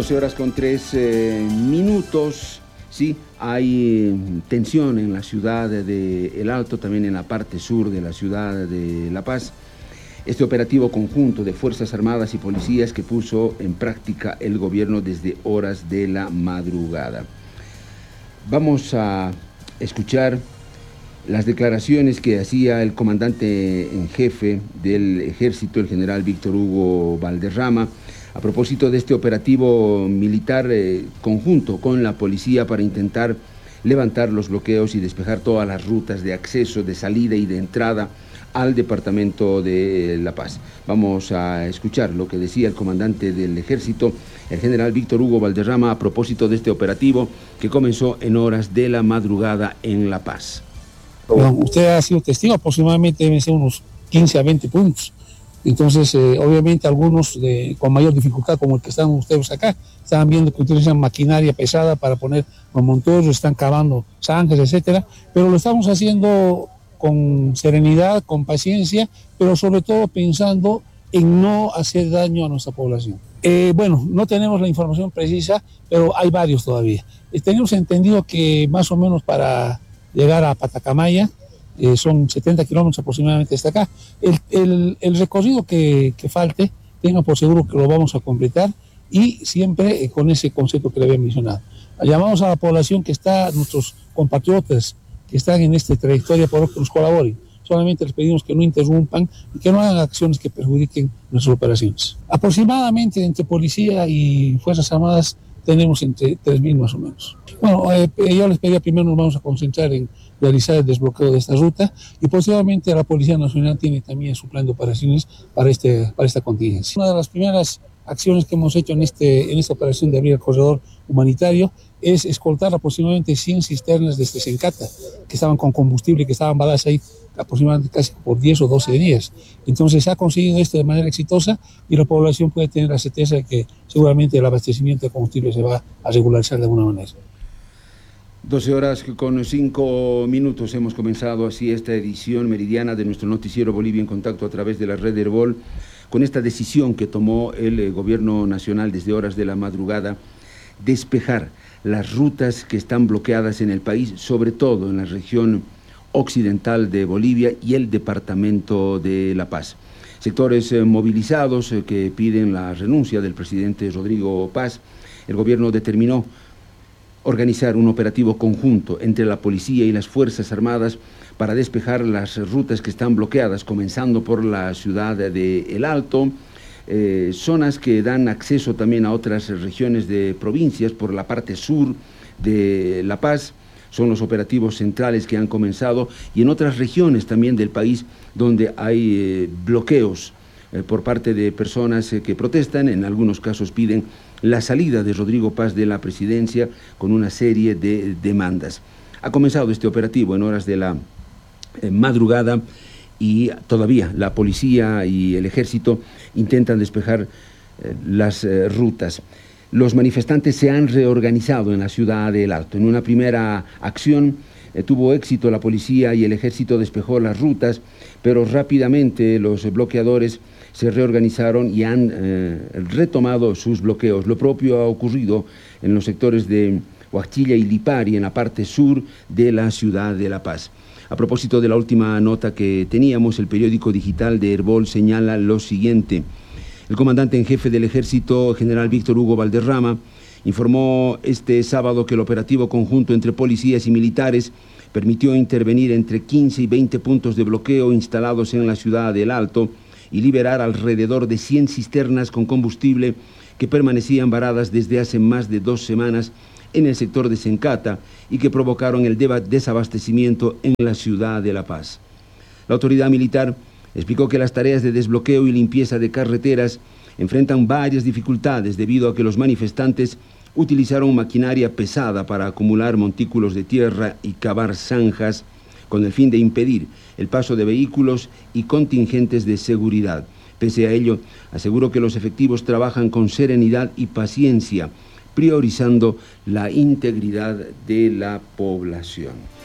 12 horas con 3 minutos. Sí, hay tensión en la ciudad de El Alto, también en la parte sur de la ciudad de La Paz. Este operativo conjunto de Fuerzas Armadas y policías que puso en práctica el gobierno desde horas de la madrugada. Vamos a escuchar las declaraciones que hacía el comandante en jefe del ejército, el general Víctor Hugo Valderrama, a propósito de este operativo militar conjunto con la policía para intentar levantar los bloqueos y despejar todas las rutas de acceso, de salida y de entrada al departamento de La Paz. Vamos a escuchar lo que decía el comandante del ejército, el general Víctor Hugo Valderrama, a propósito de este operativo que comenzó en horas de la madrugada en La Paz. Bueno, usted ha sido testigo, aproximadamente deben ser unos 15 a 20 puntos. Entonces, obviamente algunos con mayor dificultad, como el que están ustedes acá, estaban viendo que utilizan maquinaria pesada para poner los montones, están cavando zanjas, etcétera, pero lo estamos haciendo con serenidad, con paciencia, pero sobre todo pensando en no hacer daño a nuestra población. Bueno, no tenemos la información precisa, pero hay varios todavía. Tenemos entendido que más o menos para llegar a Patacamaya, son 70 kilómetros aproximadamente hasta acá. El recorrido que falte, tenga por seguro que lo vamos a completar y siempre con ese concepto que le había mencionado. Llamamos a la población que está, nuestros compatriotas que están en esta trayectoria, por que nos colaboren. Solamente les pedimos que no interrumpan y que no hagan acciones que perjudiquen nuestras operaciones. Aproximadamente entre policía y Fuerzas Armadas tenemos entre 3.000 más o menos. Bueno, yo les pedía primero nos vamos a concentrar en realizar el desbloqueo de esta ruta y posteriormente la Policía Nacional tiene también su plan de operaciones para esta contingencia. Una de las primeras acciones que hemos hecho en esta operación de abrir el corredor humanitario es escoltar aproximadamente 100 cisternas desde Sencata que estaban con combustible, que estaban varadas ahí aproximadamente casi por 10 o 12 días. Entonces se ha conseguido esto de manera exitosa y la población puede tener la certeza de que seguramente el abastecimiento de combustible se va a regularizar de alguna manera. 12 horas con 5 minutos hemos comenzado así esta edición meridiana de nuestro noticiero Bolivia en Contacto a través de la red Herbol, con esta decisión que tomó el gobierno nacional desde horas de la madrugada, despejar las rutas que están bloqueadas en el país, sobre todo en la región occidental de Bolivia y el departamento de La Paz. Sectores movilizados que piden la renuncia del presidente Rodrigo Paz. El gobierno determinó organizar un operativo conjunto entre la policía y las Fuerzas Armadas para despejar las rutas que están bloqueadas, comenzando por la ciudad de El Alto, zonas que dan acceso también a otras regiones de provincias por la parte sur de La Paz. Son los operativos centrales que han comenzado y en otras regiones también del país donde hay bloqueos por parte de personas que protestan, en algunos casos piden la salida de Rodrigo Paz de la presidencia con una serie de demandas. Ha comenzado este operativo en horas de la madrugada y todavía la policía y el ejército intentan despejar las rutas. Los manifestantes se han reorganizado en la ciudad de El Alto. En una primera acción tuvo éxito la policía y el ejército despejó las rutas, pero rápidamente los bloqueadores se reorganizaron y han retomado sus bloqueos. Lo propio ha ocurrido en los sectores de Huachilla y Lipari, en la parte sur de la ciudad de La Paz. A propósito de la última nota que teníamos, el periódico digital de Herbol señala lo siguiente. El comandante en jefe del ejército, general Víctor Hugo Valderrama, informó este sábado que el operativo conjunto entre policías y militares permitió intervenir entre 15 y 20 puntos de bloqueo instalados en la ciudad de El Alto y liberar alrededor de 100 cisternas con combustible que permanecían varadas desde hace más de 2 semanas en el sector de Sencata y que provocaron el desabastecimiento en la ciudad de La Paz. La autoridad militar explicó que las tareas de desbloqueo y limpieza de carreteras enfrentan varias dificultades debido a que los manifestantes utilizaron maquinaria pesada para acumular montículos de tierra y cavar zanjas con el fin de impedir el paso de vehículos y contingentes de seguridad. Pese a ello, aseguró que los efectivos trabajan con serenidad y paciencia, priorizando la integridad de la población.